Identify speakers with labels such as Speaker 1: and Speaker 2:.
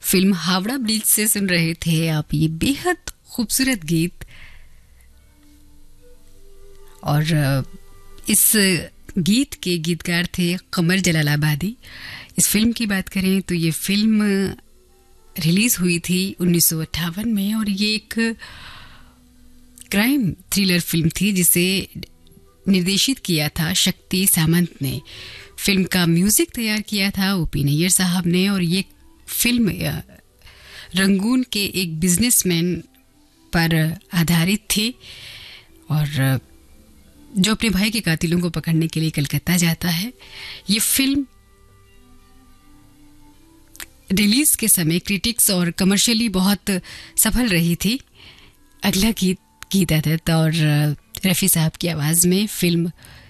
Speaker 1: Film Howrah bridge से सुन रहे थे आप ये बेहद खूबसूरत गीत। और इस गीत के गीतकार थे कमर जलालाबादी। इस फिल्म की बात करें तो ये फिल्म रिलीज हुई थी 1958 में और ये एक क्राइम थ्रिलर फिल्म थी जिसे निर्देशित किया था शक्ति सामंत ने। फिल्म का म्यूजिक तैयार किया था ओपी नैयर साहब ने और ये फिल्म रंगून के एक बिजनेसमैन पर आधारित थी और जो अपने भाई के कातिलों को पकड़ने के लिए कलकत्ता जाता है। ये फिल्म रिलीज के समय क्रिटिक्स और कमर्शियली बहुत सफल रही थी। अगला गीत गीता दत्त और रफी साहब की आवाज में फिल्म